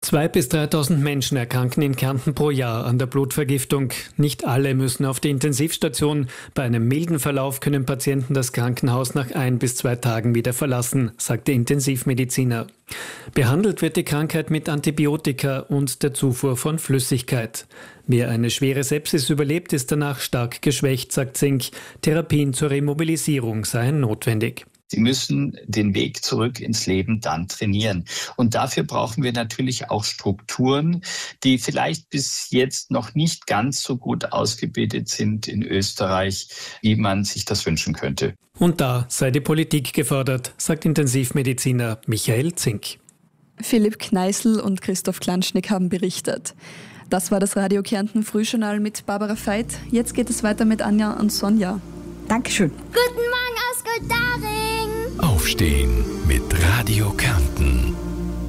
2.000 bis 3.000 Menschen erkranken in Kärnten pro Jahr an der Blutvergiftung. Nicht alle müssen auf die Intensivstation. Bei einem milden Verlauf können Patienten das Krankenhaus nach 1 bis 2 Tagen wieder verlassen, sagt der Intensivmediziner. Behandelt wird die Krankheit mit Antibiotika und der Zufuhr von Flüssigkeit. Wer eine schwere Sepsis überlebt, ist danach stark geschwächt, sagt Zink. Therapien zur Remobilisierung seien notwendig. Sie müssen den Weg zurück ins Leben dann trainieren. Und dafür brauchen wir natürlich auch Strukturen, die vielleicht bis jetzt noch nicht ganz so gut ausgebildet sind in Österreich, wie man sich das wünschen könnte. Und da sei die Politik gefordert, sagt Intensivmediziner Michael Zink. Philipp Kneißl und Christoph Klanschnik haben berichtet. Das war das Radio Kärnten Frühjournal mit Barbara Veit. Jetzt geht es weiter mit Anja und Sonja. Dankeschön. Guten Morgen aus Goldaring. Aufstehen mit Radio Kärnten.